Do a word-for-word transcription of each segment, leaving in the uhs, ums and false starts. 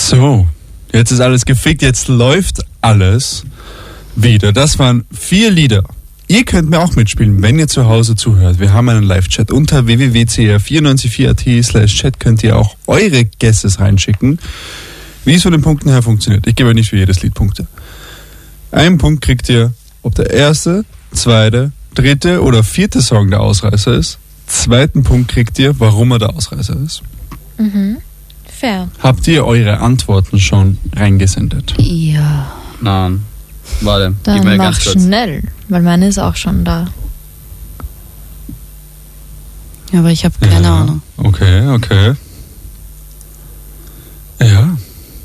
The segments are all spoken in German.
So, jetzt ist alles gefickt, jetzt läuft alles wieder. Das waren vier Lieder. Ihr könnt mir auch mitspielen, wenn ihr zu Hause zuhört. Wir haben einen Live-Chat. Unter w w w punkt c r vier neun vier punkt a t slash chat könnt ihr auch eure Guesses reinschicken, wie es von den Punkten her funktioniert. Ich gebe nicht für jedes Lied Punkte. Einen Punkt kriegt ihr, ob der erste, zweite, dritte oder vierte Song der Ausreißer ist. Zweiten Punkt kriegt ihr, warum er der Ausreißer ist. Mhm. Fair. Habt ihr eure Antworten schon reingesendet? Ja. Nein. Warte, Dann gib mir mach ganz kurz. schnell, weil meine ist auch schon da. Ja, aber ich habe keine ja. Ahnung. Okay, okay. Ja.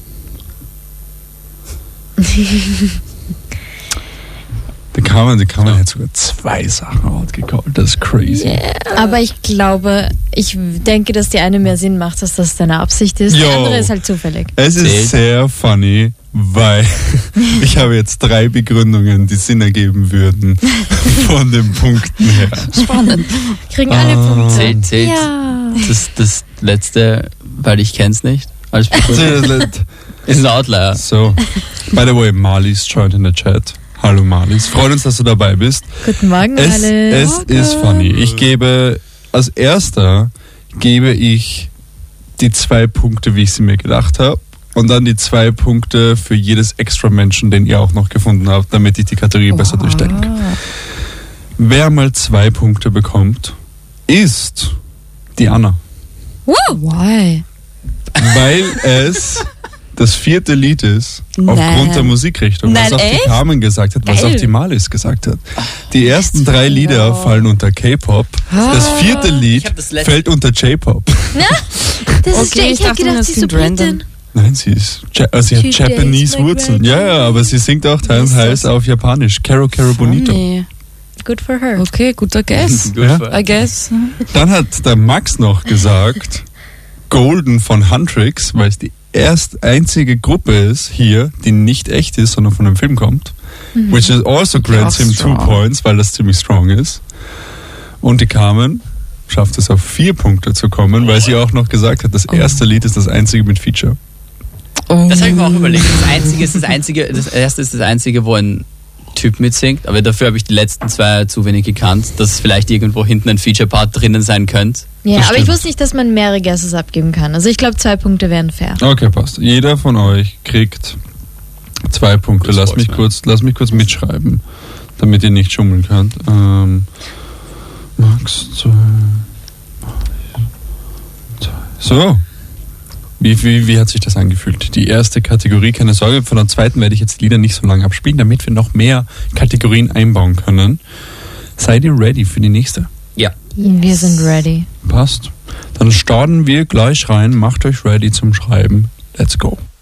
Die Carmen, die Carmen hat sogar zwei Sachen outgecallt. Das ist crazy. Yeah. Aber ich glaube, ich denke, dass die eine mehr Sinn macht, dass das deine Absicht ist. Yo. Die andere ist halt zufällig. Es ist Zählt. sehr funny, weil ich habe jetzt drei Begründungen, die Sinn ergeben würden von den Punkten her. Spannend. Kriegen alle Ah. Punkte. Zählt, zählt Ja. das, das letzte, weil ich kenn's nicht, als Begründung. Ist ein Outlier. So, by the way, Marlies joined in the chat. Hallo Marlies, freut uns, dass du dabei bist. Guten Morgen, Es, alle. es ist funny. Ich gebe, als erster gebe ich die zwei Punkte, wie ich sie mir gedacht habe. Und dann die zwei Punkte für jedes extra Menschen, den ihr auch noch gefunden habt, damit ich die Kategorie besser durchdenke. Wer mal zwei Punkte bekommt, ist die Anna. Woo. Why? Weil es das vierte Lied ist, aufgrund Nein. der Musikrichtung, was Nein, auch die echt? Carmen gesagt hat, was Geil. auch die Malis gesagt hat. Die ersten drei Lieder fallen unter K-Pop, das vierte Lied hab das letzte- fällt unter J-Pop. Das ist Okay, ja, ich ich hab dachte, gedacht, das sie ist so klingt random. Britin. Nein, sie ist, ja, also sie hat She Japanese dates like Wurzeln. Red Ja, ja, aber sie singt auch teils heiß auf Japanisch. Caro Caro Bonito. Nee. Good for her. Okay, guter Guess. Gut Ja. für- I guess. Dann hat der Max noch gesagt, Golden von Huntrix, weil es die erst einzige Gruppe ist hier, die nicht echt ist, sondern von einem Film kommt. Mhm. Which is also grants Auch him two strong. points, weil das ziemlich strong ist. Und die Carmen schafft es auf vier Punkte zu kommen, weil sie auch noch gesagt hat, das erste Lied ist das einzige mit Feature. Das habe ich mir auch überlegt. Das einzige ist das einzige, das erste ist das einzige, wo ein Typ mitsingt, aber dafür habe ich die letzten zwei zu wenig gekannt, dass es vielleicht irgendwo hinten ein Feature-Part drinnen sein könnte. Ja, Das aber ich stimmt. wusste nicht, dass man mehrere Guesses abgeben kann. Also ich glaube, zwei Punkte wären fair. Okay, passt. Jeder von euch kriegt zwei Punkte. Das Lass freut mich mich. kurz, lass mich kurz mitschreiben, damit ihr nicht schummeln könnt. Ähm, Max, zwei, zwei. So. Wie, wie, wie hat sich das angefühlt? Die erste Kategorie, keine Sorge, von der zweiten werde ich jetzt die Lieder nicht so lange abspielen, damit wir noch mehr Kategorien einbauen können. Seid ihr ready für die nächste? Ja. Wir sind ready. Passt. Dann starten wir gleich rein. Macht euch ready zum Schreiben. Let's go.